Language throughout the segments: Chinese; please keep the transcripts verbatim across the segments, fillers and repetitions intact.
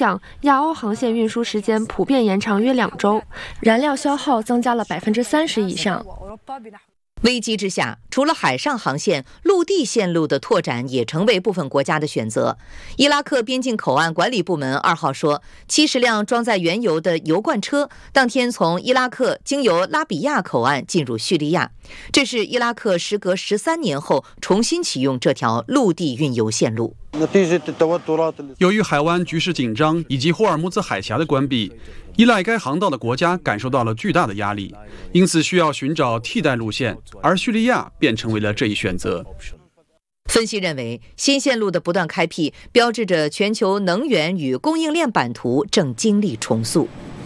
响，亚欧航线运输时间普遍延长约两周，燃料消耗增加了百分之三十以上。 危机之下，除了海上航线，陆地线路的拓展也成为部分国家的选择。伊拉克边境口岸管理部门二号说，七十辆装载原油的油罐车当天从伊拉克经由拉比亚口岸进入叙利亚，这是伊拉克时隔十三年后重新启用这条陆地运油线路。 由于海湾局势紧张以及霍尔木兹海峡的关闭，依赖该航道的国家感受到了巨大的压力，因此需要寻找替代路线，而叙利亚便成为了这一选择。 分析认为，新线路的不断开辟，标志着全球能源与供应链版图正经历重塑。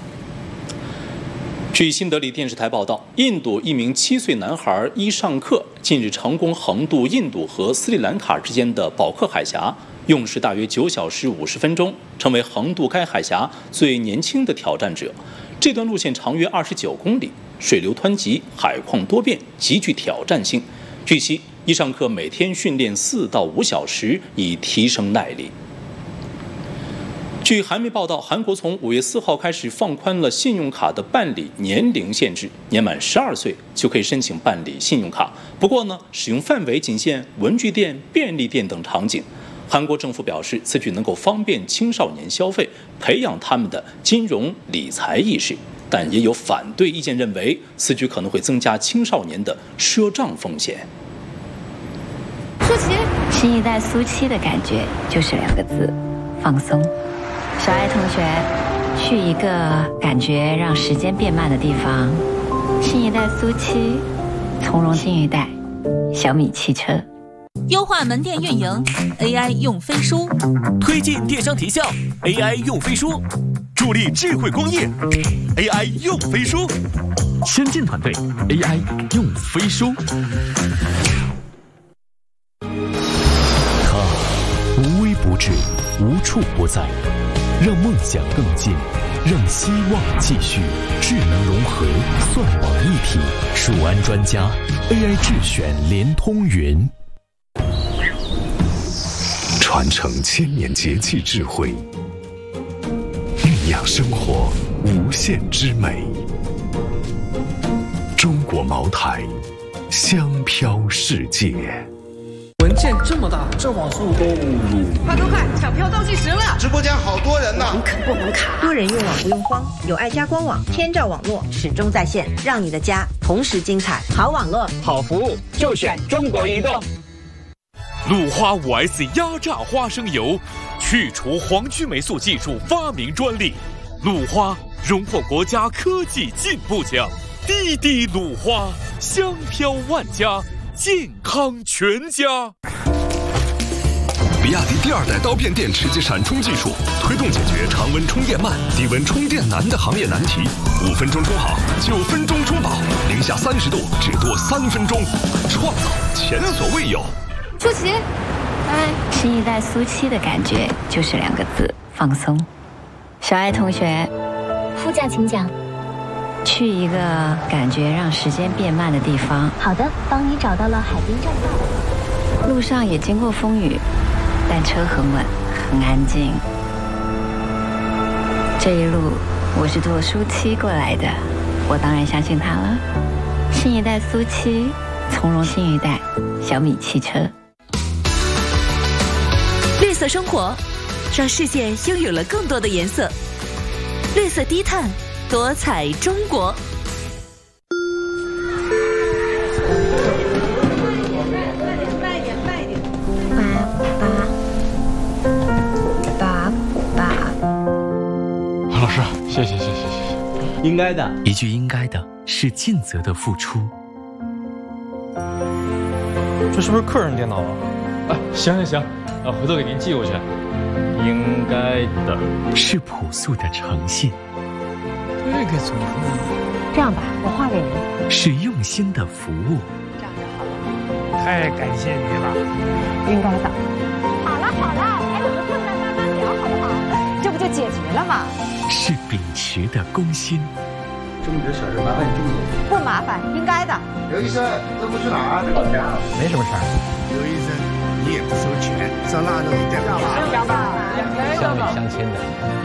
据新德里电视台报道，印度一名七岁男孩伊尚克近日成功横渡印度和斯里兰卡之间的宝克海峡，用时大约九小时五十分钟，成为横渡该海峡最年轻的挑战者。这段路线长约二十九公里，水流湍急，海况多变，极具挑战性。据悉，伊尚克每天训练四到五小时，以提升耐力。据韩媒报道，韩国从五月四号开始放宽了信用卡的办理年龄限制，年满十二岁就可以申请办理信用卡。不过呢，使用范围仅限文具店、便利店等场景。韩国政府表示，此举能够方便青少年消费，培养他们的金融理财意识。但也有反对意见认为，此举可能会增加青少年的赊账风险。 舒淇，新一代苏七的感觉就是两个字：放松。小爱同学，去一个感觉让时间变慢的地方。新一代苏七，从容新一代，小米汽车。 优化门店运营 ，A I 用飞书； 推进电商提效 ，A I 用飞书；助力智慧工业 ，A I 用飞书；先进团队 ，A I 用飞书。它无微不至，无处不在，让梦想更近，让希望继续。智能融合，算网一体，数安专家 ，A I 智选联通云。 传承千年节气智慧，酝酿生活无限之美。中国茅台，香飘世界。 文件这么大，这网速都快快快，抢票倒计时了！ 直播间好多人呢， 红肯不红卡？ 多人用网不用慌，有爱家官网，天照网络始终在线，让你的家同时精彩。好网络， 好服务，就选中国移动。 鲁花 五 S 压榨花生油，去除黄曲霉素技术发明专利。鲁花荣获国家科技进步奖。滴滴鲁花，香飘万家，健康全家。 比亚迪第二代刀片电池及闪充技术，推动解决常温充电慢、低温充电难的行业难题。五分钟充好，九分钟充饱，零下三十度只多三分钟，创造前所未有。 舒淇，哎，新一代苏七的感觉就是两个字：放松。小爱同学， 副驾请讲。 去一个感觉让时间变慢的地方。 好的，帮你找到了海滨栈道。 路上也经过风雨，但车很稳，很安静。这一路我是坐苏七过来的，我当然相信他了。新一代苏七，从容新一代，小米汽车。 绿色生活，让世界拥有了更多的颜色。绿色低碳，多彩中国。 慢点，慢点，爸爸，爸爸。 老师，谢谢，谢谢，谢谢。 应该的， 一句应该的，是尽责的付出。 这是不是客人电脑啊？哎，行行行，啊，回头给您寄过去。应该的， 是朴素的诚信。 这个怎么说？ 这样吧，我画给您。 是用心的服务。 这样就好了。 太感谢你了。 应该的。 好了好了，还有个困难慢慢聊，好不好？ 这不就解决了吗？ 是秉持的公心。 这么点小事，麻烦你这么做。 不麻烦，应该的。 刘医生，这不去哪儿？老家。 没什么事儿。 刘医生，你也不收钱，上腊肉一袋。 两吧， 乡里乡亲的。